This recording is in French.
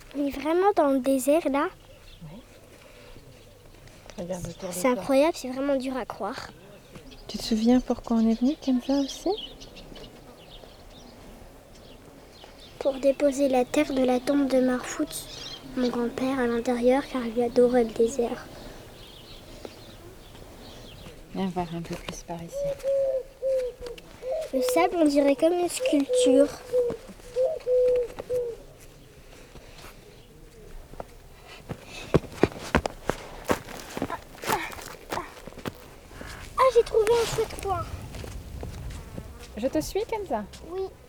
On est vraiment dans le désert là. Regarde autour de C'est toi. incroyable, c'est vraiment dur à croire. Tu te souviens pourquoi on est venu comme ça aussi? Pour déposer la terre de la tombe de Marfout, mon grand-père, à l'intérieur car il adorait le désert. Viens voir un peu plus par ici. Le sable, on dirait comme une sculpture. Ah, j'ai trouvé un chouette coin. Je te suis comme ça? Oui.